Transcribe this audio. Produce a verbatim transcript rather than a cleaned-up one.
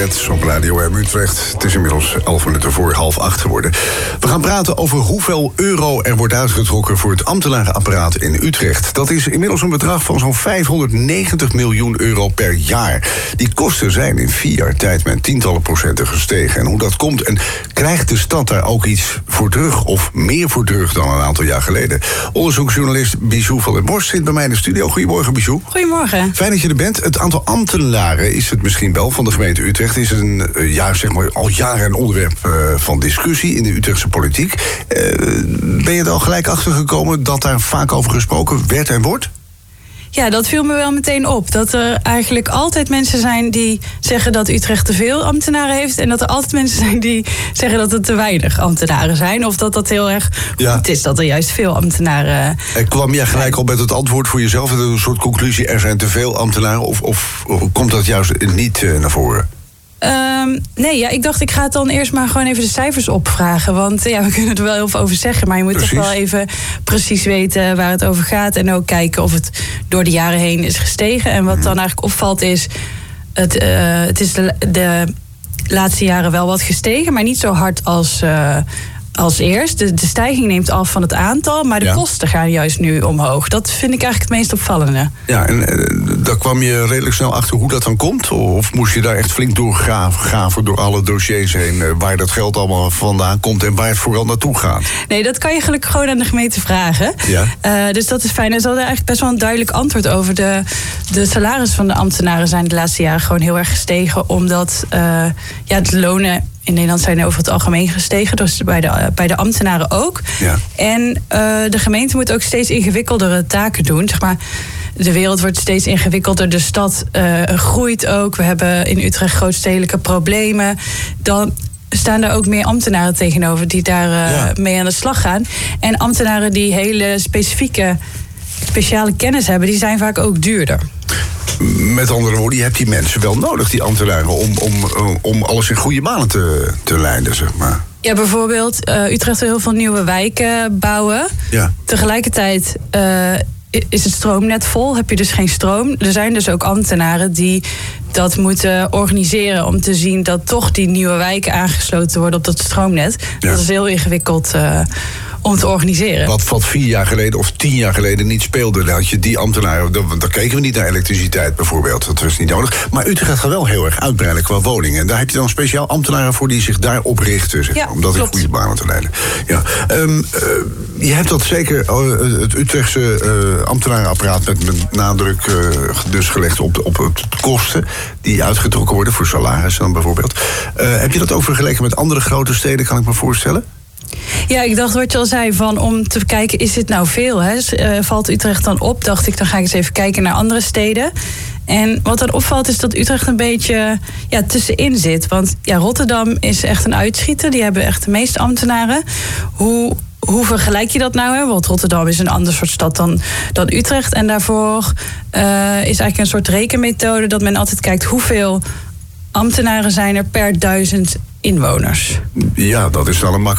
Weekend op Radio M Utrecht. Het is inmiddels elf minuten voor half acht geworden. We gaan praten over hoeveel euro er wordt uitgetrokken voor het ambtenarenapparaat in Utrecht. Dat is inmiddels een bedrag van zo'n vijfhonderdnegentig miljoen euro per jaar. Die kosten zijn in vier jaar tijd met tientallen procenten gestegen. En hoe dat komt, en krijgt de stad daar ook iets voor terug of meer voor terug dan een aantal jaar geleden? Onderzoeksjournalist Bijou van der Borst zit bij mij in de studio. Goedemorgen, Bijou. Goedemorgen. Fijn dat je er bent. Het aantal ambtenaren is het misschien wel van de gemeente Utrecht. Is een uh, ja, zeg maar, al jaren een onderwerp uh, van discussie in de Utrechtse politiek. Uh, ben je er al gelijk achter gekomen dat daar vaak over gesproken werd en wordt? Ja, dat viel me wel meteen op. Dat er eigenlijk altijd mensen zijn die zeggen dat Utrecht te veel ambtenaren heeft. En dat er altijd mensen zijn die zeggen dat er te weinig ambtenaren zijn. Of dat dat heel erg ja. goed is dat er juist veel ambtenaren... En kwam jij gelijk al met het antwoord voor jezelf? Een soort conclusie, er zijn te veel ambtenaren? Of, of, of komt dat juist niet uh, naar voren? Um, nee, ja, ik dacht ik ga het dan eerst maar gewoon even de cijfers opvragen. Want ja, we kunnen er wel heel veel over zeggen. Maar je moet precies. toch wel even precies weten waar het over gaat. En ook kijken of het door de jaren heen is gestegen. En wat dan eigenlijk opvalt is... Het, uh, het is de, de laatste jaren wel wat gestegen, maar niet zo hard als... Uh, Als eerst. De, de stijging neemt af van het aantal, maar de ja. kosten gaan juist nu omhoog. Dat vind ik eigenlijk het meest opvallende. Ja, en uh, daar kwam je redelijk snel achter hoe dat dan komt? Of moest je daar echt flink doorgraven door alle dossiers heen, uh, waar dat geld allemaal vandaan komt en waar het vooral naartoe gaat? Nee, dat kan je gelukkig gewoon aan de gemeente vragen. Ja. Uh, dus dat is fijn. En ze hadden eigenlijk best wel een duidelijk antwoord over. De, de salaris van de ambtenaren zijn de laatste jaren gewoon heel erg gestegen, omdat uh, ja, de lonen in Nederland zijn over het algemeen gestegen, dus bij de, bij de ambtenaren ook. Ja. En uh, de gemeente moet ook steeds ingewikkeldere taken doen. Zeg maar, de wereld wordt steeds ingewikkelder, de stad uh, groeit ook. We hebben in Utrecht grootstedelijke problemen. Dan staan er ook meer ambtenaren tegenover die daar uh, ja. mee aan de slag gaan. En ambtenaren die hele specifieke, speciale kennis hebben, die zijn vaak ook duurder. Met andere woorden, je hebt die mensen wel nodig, die ambtenaren, om, om, om alles in goede banen te, te leiden, zeg maar. Ja, bijvoorbeeld, uh, Utrecht wil heel veel nieuwe wijken bouwen. Ja. Tegelijkertijd uh, is het stroomnet vol, heb je dus geen stroom. Er zijn dus ook ambtenaren die dat moeten organiseren om te zien dat toch die nieuwe wijken aangesloten worden op dat stroomnet. Ja. Dat is heel ingewikkeld uh, om te organiseren. Wat, wat vier jaar geleden of tien jaar geleden niet speelde, dan had je die ambtenaren, dan, dan keken we niet naar elektriciteit bijvoorbeeld. Dat was niet nodig. Maar Utrecht gaat wel heel erg uitbreiden qua woningen. En daar heb je dan speciaal ambtenaren voor die zich daarop richten, zeg, ja, om dat in goede banen te leiden. Ja. Um, uh, je hebt dat zeker, uh, het Utrechtse uh, ambtenarenapparaat met, met nadruk uh, dus gelegd op, op het kosten die uitgetrokken worden voor salarissen dan bijvoorbeeld. Uh, heb je dat ook vergeleken met andere grote steden, kan ik me voorstellen? Ja, ik dacht wat je al zei, van om te kijken, is dit nou veel? Hè? Uh, valt Utrecht dan op? Dacht ik, dan ga ik eens even kijken naar andere steden. En wat dan opvalt is dat Utrecht een beetje ja, tussenin zit. Want ja, Rotterdam is echt een uitschieter. Die hebben echt de meeste ambtenaren. Hoe... Hoe vergelijk je dat nou? Hè? Want Rotterdam is een ander soort stad dan, dan Utrecht. En daarvoor uh, is eigenlijk een soort rekenmethode dat men altijd kijkt hoeveel ambtenaren zijn er per duizend inwoners. Ja, dat is wel een makkelijk